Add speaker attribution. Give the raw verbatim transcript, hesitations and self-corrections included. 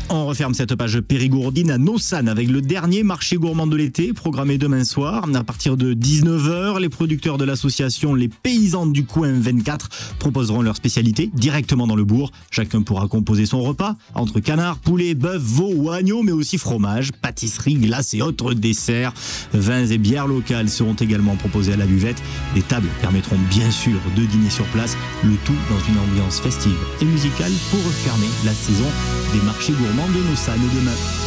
Speaker 1: On referme cette page périgourdine à Nossan avec le dernier marché gourmand de l'été programmé demain soir. À partir de dix-neuf heures, les producteurs de l'association Les Paysans du Coin vingt-quatre proposeront leur spécialité directement dans le bourg. Chacun pourra composer son repas entre canard, poulet, bœuf, veau ou agneau, mais aussi fromage, pâtisserie, glace et autres desserts. Vins et bières locales seront également proposés à la buvette. Les tables permettront bien sûr de dîner sur place, le tout dans une ambiance festive et musicale pour refermer la saison des marchés gourmands de Nossan demain.